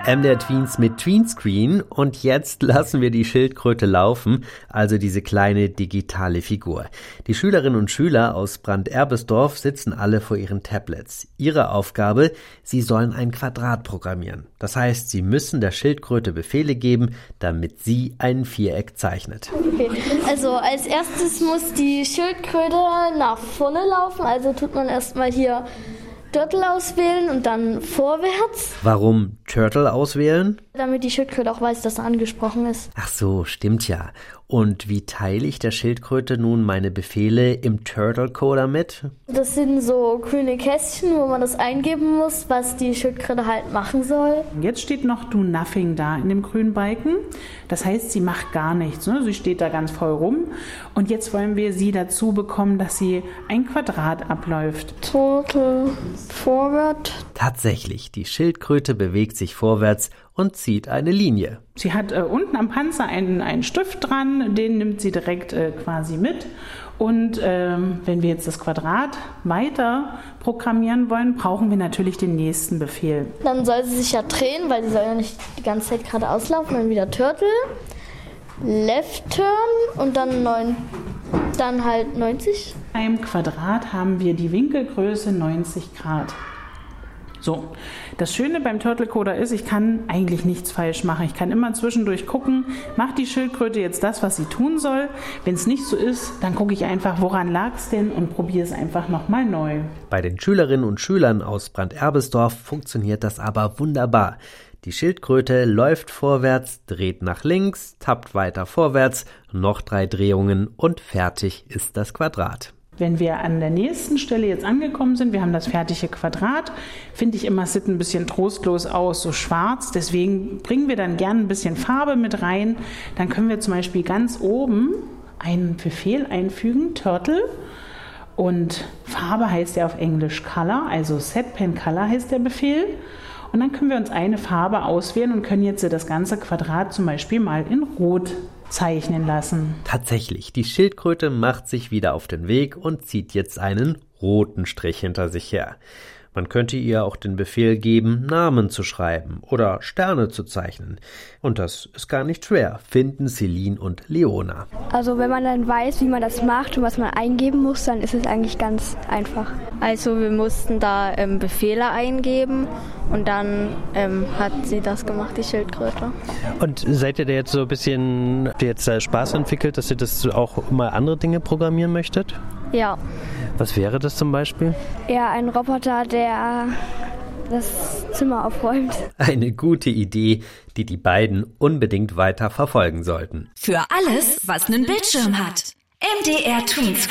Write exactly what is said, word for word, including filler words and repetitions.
M D R Tweens mit Tweenscreen und jetzt lassen wir die Schildkröte laufen, also diese kleine digitale Figur. Die Schülerinnen und Schüler aus Brand-Erbesdorf sitzen alle vor ihren Tablets. Ihre Aufgabe, sie sollen ein Quadrat programmieren. Das heißt, sie müssen der Schildkröte Befehle geben, damit sie ein Viereck zeichnet. Okay, also als erstes muss die Schildkröte nach vorne laufen, also tut man erstmal hier Turtle auswählen und dann vorwärts. Warum Turtle auswählen? Damit die Schildkröte auch weiß, dass er angesprochen ist. Ach so, stimmt ja. Und wie teile ich der Schildkröte nun meine Befehle im Turtle-Coder mit? Das sind so grüne Kästchen, wo man das eingeben muss, was die Schildkröte halt machen soll. Jetzt steht noch Do Nothing da in dem grünen Balken. Das heißt, sie macht gar nichts. Ne? Sie steht da ganz voll rum. Und jetzt wollen wir sie dazu bekommen, dass sie ein Quadrat abläuft. Turtle vorwärts. Tatsächlich, die Schildkröte bewegt sich vorwärts und zieht eine Linie. Sie hat äh, unten am Panzer einen, einen Stift dran, den nimmt sie direkt äh, quasi mit. Und ähm, wenn wir jetzt das Quadrat weiter programmieren wollen, brauchen wir natürlich den nächsten Befehl. Dann soll sie sich ja drehen, weil sie soll ja nicht die ganze Zeit gerade auslaufen. Dann wieder Turtle, Left Turn und dann, neun, dann halt neunzig. Beim Quadrat haben wir die Winkelgröße neunzig Grad. So, das Schöne beim Turtle-Coder ist, ich kann eigentlich nichts falsch machen. Ich kann immer zwischendurch gucken, macht die Schildkröte jetzt das, was sie tun soll? Wenn es nicht so ist, dann gucke ich einfach, woran lag es denn und probiere es einfach nochmal neu. Bei den Schülerinnen und Schülern aus Brand-Erbesdorf funktioniert das aber wunderbar. Die Schildkröte läuft vorwärts, dreht nach links, tappt weiter vorwärts, noch drei Drehungen und fertig ist das Quadrat. Wenn wir an der nächsten Stelle jetzt angekommen sind, wir haben das fertige Quadrat, finde ich immer, es sieht ein bisschen trostlos aus, so schwarz. Deswegen bringen wir dann gerne ein bisschen Farbe mit rein. Dann können wir zum Beispiel ganz oben einen Befehl einfügen, Turtle. Und Farbe heißt ja auf Englisch Color, also Set Pen Color heißt der Befehl. Und dann können wir uns eine Farbe auswählen und können jetzt das ganze Quadrat zum Beispiel mal in Rot zeichnen lassen. Tatsächlich, die Schildkröte macht sich wieder auf den Weg und zieht jetzt einen roten Strich hinter sich her. Man könnte ihr auch den Befehl geben, Namen zu schreiben oder Sterne zu zeichnen. Und das ist gar nicht schwer, finden Celine und Leona. Also wenn man dann weiß, wie man das macht und was man eingeben muss, dann ist es eigentlich ganz einfach. Also wir mussten da ähm, Befehle eingeben und dann ähm, hat sie das gemacht, die Schildkröte. Und seid ihr da jetzt so ein bisschen, habt ihr jetzt da Spaß entwickelt, dass ihr das auch mal andere Dinge programmieren möchtet? Ja. Was wäre das zum Beispiel? Ja, ein Roboter, der das Zimmer aufräumt. Eine gute Idee, die die beiden unbedingt weiter verfolgen sollten. Für alles, was einen Bildschirm hat. M D R Tweens.